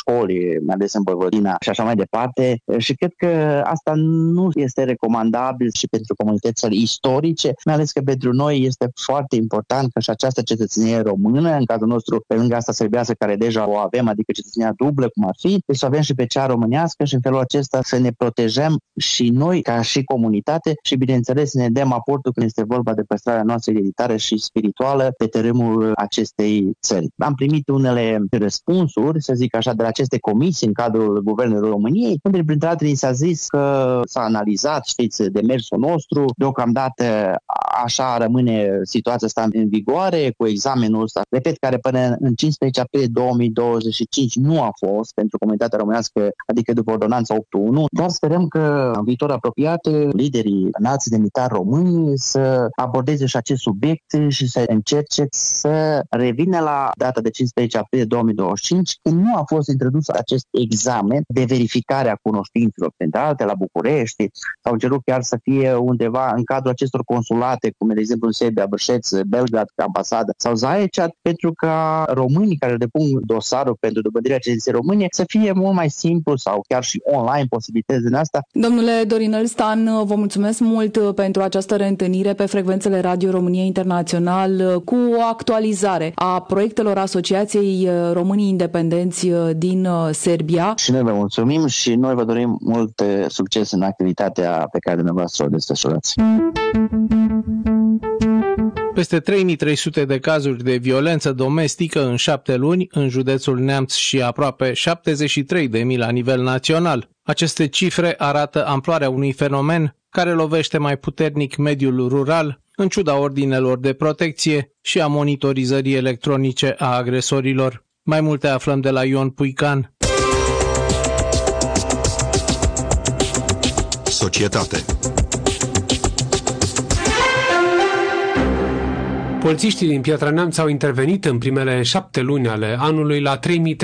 școli, mai ales în Vojvodina și așa mai departe. Și cred că asta nu este recomandabil și pentru comunitățile istorice, mai ales că pentru noi este foarte important că și această cetățenie română, în cazul nostru, pe lângă asta sârbească, care deja o avem, adică cetățenia dublă, cum ar fi, deci să avem și pe cea românească și în felul acesta să ne protejăm și noi ca și comunitate și, bineînțeles, să ne dăm aportul când este vorba de păstrarea noastră identitară și spirituală pe terenul acestei țări. Am primit unele răspunsuri, să zic așa, de la aceste comisii în cadrul Guvernului României, unde, printre altele, s-a zis că s-a analizat, știți, demersul nostru, deocamdată așa rămâne situația asta în vigoare, cu examenul ăsta, repet, care până în 15 aprilie 2025 nu a fost pentru comunitatea românească, adică după ordonanța 8.1, dar sperăm că în viitor apropiat liderii înalți demnitari români să abordeze și acest subiect și să încerce să revină la data de 15 aprilie 2025, când nu a fost introdus acest examen de verificare a cunoștințelor, printre alte la București, sau cerut chiar să fie undeva în cadrul acestor consulate, cum de exemplu în Serbia, Brșeț, Belgrad, ambasadă sau Zaječar, pentru ca românii care depun dosarul pentru dobândirea cetățeniei române să fie mult mai simplu sau chiar și online posibilități din asta. Domnule Dorinel Stan, vă mulțumesc mult pentru această reîntâlnire pe frecvențele Radio România Internațional cu o actualizare a proiectelor Asociației Românii Independenți din Serbia. Și noi vă mulțumim și noi vă dorim mult succes în activitatea pe care dumneavoastră o desfășurați. Peste 3300 de cazuri de violență domestică în 7 luni în județul Neamț și aproape 73.000 la nivel național. Aceste cifre arată amploarea unui fenomen care lovește mai puternic mediul rural, în ciuda ordinelor de protecție și a monitorizării electronice a agresorilor. Mai multe aflăm de la Ion Puican. Societate. Polițiștii din Piatra Neamț au intervenit în primele 7 luni ale anului la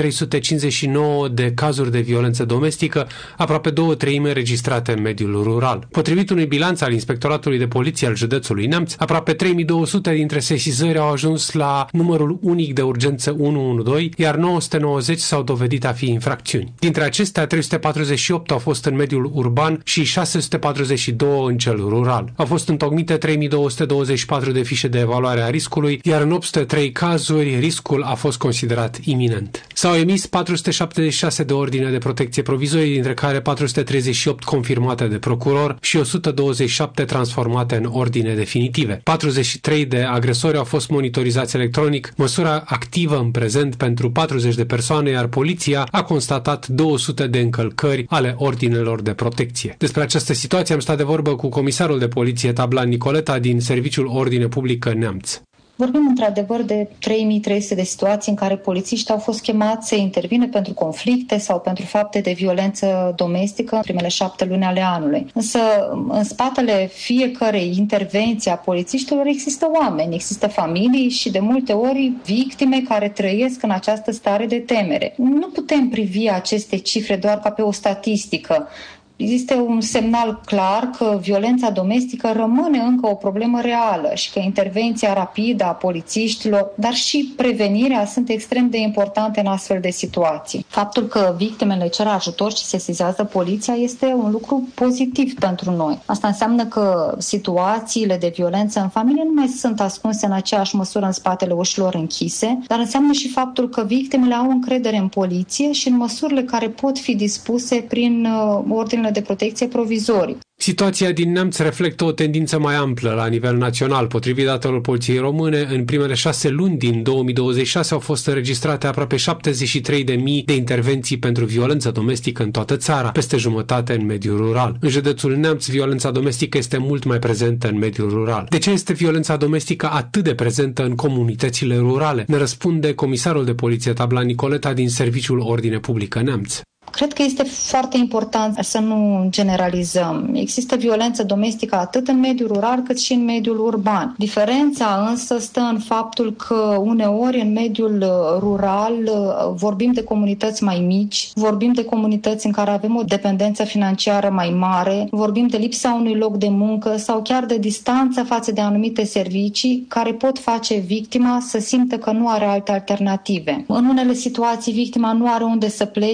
3359 de cazuri de violență domestică, aproape 2/3 înregistrate în mediul rural. Potrivit unui bilanț al Inspectoratului de Poliție al județului Neamț, aproape 3200 dintre sesizări au ajuns la numărul unic de urgență 112, iar 990 s-au dovedit a fi infracțiuni. Dintre acestea, 348 au fost în mediul urban și 642 în cel rural. Au fost întocmite 3224 de fișe de evaluare a riscului, iar în 803 cazuri riscul a fost considerat iminent. S-au emis 476 de ordine de protecție provizorii, dintre care 438 confirmate de procuror și 127 transformate în ordine definitive. 43 de agresori au fost monitorizați electronic, măsura activă în prezent pentru 40 de persoane, iar poliția a constatat 200 de încălcări ale ordinelor de protecție. Despre această situație am stat de vorbă cu comisarul de poliție Tablan Nicoleta din Serviciul Ordine Publică Neamț. Vorbim într-adevăr de 3300 de situații în care polițiștii au fost chemați să intervină pentru conflicte sau pentru fapte de violență domestică în primele 7 luni ale anului. Însă în spatele fiecărei intervenții a polițiștilor există oameni, există familii și de multe ori victime care trăiesc în această stare de temere. Nu putem privi aceste cifre doar ca pe o statistică. Există un semnal clar că violența domestică rămâne încă o problemă reală și că intervenția rapidă a polițiștilor, dar și prevenirea sunt extrem de importante în astfel de situații. Faptul că victimele cer ajutor și sesizează poliția este un lucru pozitiv pentru noi. Asta înseamnă că situațiile de violență în familie nu mai sunt ascunse în aceeași măsură în spatele ușilor închise, dar înseamnă și faptul că victimele au încredere în poliție și în măsurile care pot fi dispuse prin ordinele de protecție provizorii. Situația din Neamț reflectă o tendință mai amplă la nivel național. Potrivit datelor Poliției Române, în primele 6 luni din 2026 au fost înregistrate aproape 73.000 de intervenții pentru violență domestică în toată țara, peste jumătate în mediul rural. În județul Neamț, violența domestică este mult mai prezentă în mediul rural. De ce este violența domestică atât de prezentă în comunitățile rurale? Ne răspunde comisarul de poliție Tablan Nicoleta din Serviciul Ordine Publică Neamț. Cred că este foarte important să nu generalizăm. Există violență domestică atât în mediul rural cât și în mediul urban. Diferența însă stă în faptul că uneori în mediul rural vorbim de comunități mai mici, vorbim de comunități în care avem o dependență financiară mai mare, vorbim de lipsa unui loc de muncă sau chiar de distanță față de anumite servicii care pot face victima să simtă că nu are alte alternative. În unele situații victima nu are unde să plece